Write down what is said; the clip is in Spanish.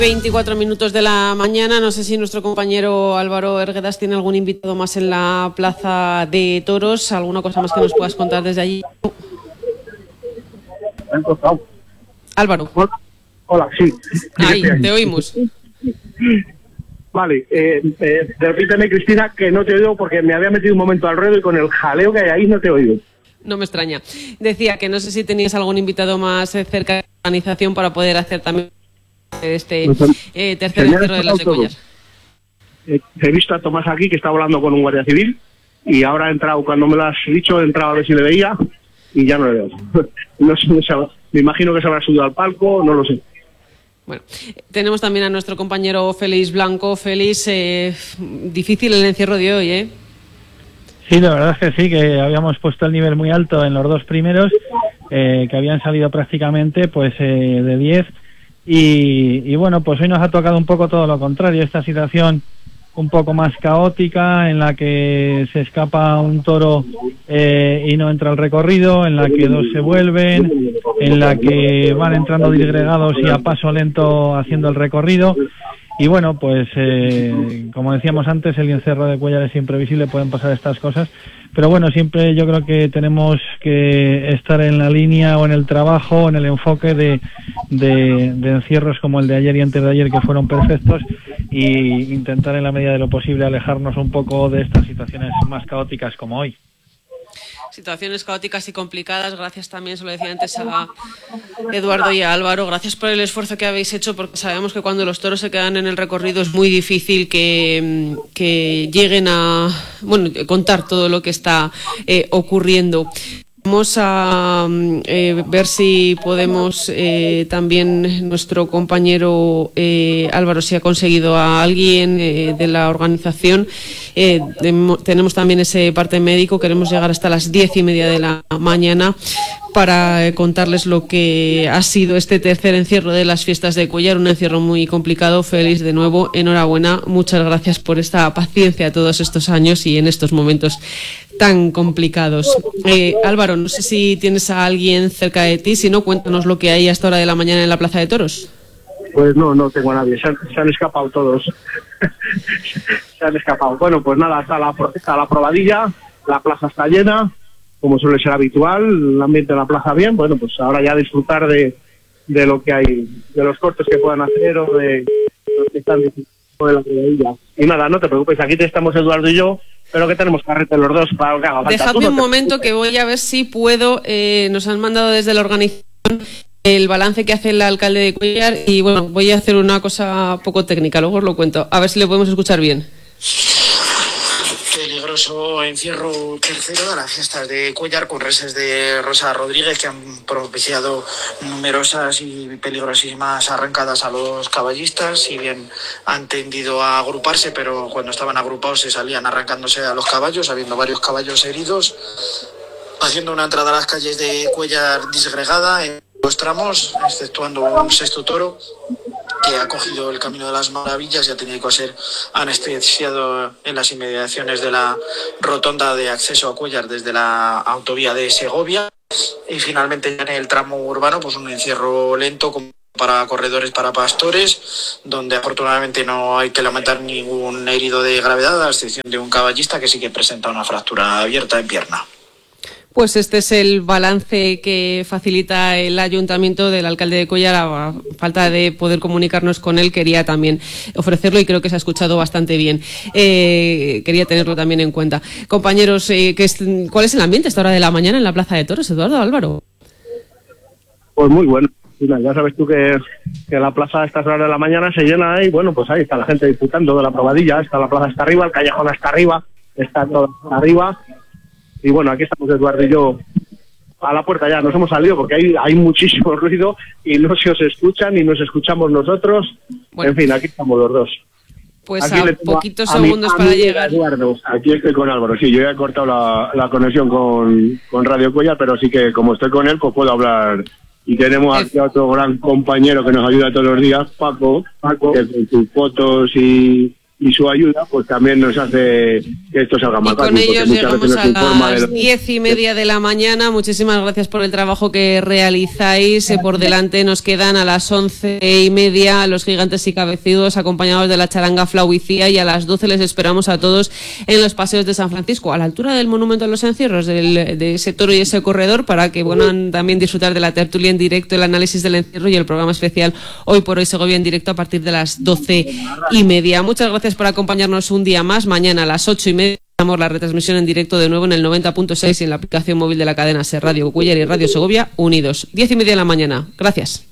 24 minutos de la mañana. No sé si nuestro compañero Álvaro Herguedas tiene algún invitado más en la Plaza de Toros. ¿Alguna cosa más que nos puedas contar desde allí? Álvaro. Hola, sí. Ahí, te oímos. Vale, repíteme, Cristina, que no te oigo porque me había metido un momento al ruedo y con el jaleo que hay ahí no te oigo. No me extraña. Decía que no sé si tenías algún invitado más cerca de la organización para poder hacer también este tercer encierro de las de Cuéllar. He visto a Tomás aquí que estaba hablando con un guardia civil y ahora ha entrado, cuando me lo has dicho, he entrado a ver si le veía y ya no le veo. No sé, me imagino que se habrá subido al palco, no lo sé. Bueno, tenemos también a nuestro compañero Félix Blanco. Félix, difícil el encierro de hoy, ¿eh? Sí, la verdad es que sí, que habíamos puesto el nivel muy alto en los dos primeros, que habían salido prácticamente pues de 10 y bueno, pues hoy nos ha tocado un poco todo lo contrario, esta situación un poco más caótica en la que se escapa un toro y no entra al recorrido, en la que dos se vuelven, en la que van entrando disgregados y a paso lento haciendo el recorrido. Y bueno, pues como decíamos antes, el encierro de Cuéllar es imprevisible, pueden pasar estas cosas, pero bueno, siempre yo creo que tenemos que estar en la línea o en el trabajo, en el enfoque de encierros como el de ayer y antes de ayer, que fueron perfectos, y intentar en la medida de lo posible alejarnos un poco de estas situaciones más caóticas como hoy. Situaciones caóticas y complicadas. Gracias también, se lo decía antes a Eduardo y a Álvaro, gracias por el esfuerzo que habéis hecho, porque sabemos que cuando los toros se quedan en el recorrido es muy difícil que lleguen a contar todo lo que está ocurriendo. Vamos a ver si podemos también nuestro compañero Álvaro, si ha conseguido a alguien de la organización. Tenemos también ese parte médico, queremos llegar hasta las 10:30 de la mañana para contarles lo que ha sido este tercer encierro de las fiestas de Cuéllar, un encierro muy complicado. Félix, de nuevo, enhorabuena, muchas gracias por esta paciencia todos estos años y en estos momentos tan complicados. Álvaro, no sé si tienes a alguien cerca de ti, si no, cuéntanos lo que hay hasta hora de la mañana en la Plaza de Toros. Pues no tengo a nadie, se han escapado todos. Se han escapado. Bueno, pues nada, está la probadilla, la plaza está llena, como suele ser habitual, el ambiente de la plaza bien. Bueno, pues ahora ya disfrutar de lo que hay, de los cortes que puedan hacer o de los que están disfrutando de la probadilla. Y nada, no te preocupes, aquí estamos Eduardo y yo, pero que tenemos carrete los dos para lo que haga falta. Dejadme un momento que voy a ver si puedo. Nos han mandado desde la organización el balance que hace el alcalde de Cuéllar y bueno, voy a hacer una cosa poco técnica, luego os lo cuento, a ver si le podemos escuchar bien. Peligroso encierro tercero de las fiestas de Cuéllar con reses de Rosa Rodríguez que han propiciado numerosas y peligrosísimas arrancadas a los caballistas. Si bien han tendido a agruparse, pero cuando estaban agrupados se salían arrancándose a los caballos, habiendo varios caballos heridos, haciendo una entrada a las calles de Cuéllar disgregada en los tramos, exceptuando un sexto toro que ha cogido el Camino de las Maravillas y ha tenido que ser anestesiado en las inmediaciones de la rotonda de acceso a Cuéllar desde la autovía de Segovia. Y finalmente ya en el tramo urbano, pues un encierro lento para corredores, para pastores, donde afortunadamente no hay que lamentar ningún herido de gravedad, a excepción de un caballista que sí que presenta una fractura abierta en pierna. Pues este es el balance que facilita el ayuntamiento del alcalde de Cuéllar. A falta de poder comunicarnos con él, quería también ofrecerlo y creo que se ha escuchado bastante bien. Quería tenerlo también en cuenta. Compañeros, ¿cuál es el ambiente a esta hora de la mañana en la Plaza de Toros, Eduardo, Álvaro? Pues muy bueno. Ya sabes tú que la plaza a estas horas de la mañana se llena y bueno, pues ahí está la gente disfrutando de la probadilla. La plaza está arriba, el callejón está arriba, está todo arriba. Y bueno, aquí estamos Eduardo y yo a la puerta ya. Nos hemos salido porque hay muchísimo ruido y no se os escucha ni nos escuchamos nosotros. Bueno. En fin, aquí estamos los dos. Pues aquí a poquitos segundos para llegar. Eduardo. Aquí estoy con Álvaro. Sí, yo ya he cortado la conexión con Radio Cuéllar, pero sí que como estoy con él, pues puedo hablar. Y tenemos aquí a otro gran compañero que nos ayuda todos los días, Paco, que con sus fotos y y su ayuda pues también nos hace que esto salga más fácil. Y con ellos llegamos a las 10:30 de la mañana. Muchísimas gracias por el trabajo que realizáis. Por delante nos quedan a las 11:30 los Gigantes y Cabezudos, acompañados de la charanga Flauicía, y a las 12 les esperamos a todos en los paseos de San Francisco, a la altura del Monumento a los Encierros, de ese toro y ese corredor, para que puedan también disfrutar de la tertulia en directo, el análisis del encierro y el programa especial Hoy por Hoy Segovia en directo a partir de las 12:30. Muchas gracias por acompañarnos un día más. Mañana a las 8:30 damos la retransmisión en directo de nuevo en el 90.6 y en la aplicación móvil de la cadena SER Radio Cuéllar y Radio Segovia unidos. 10:30 de la mañana. Gracias.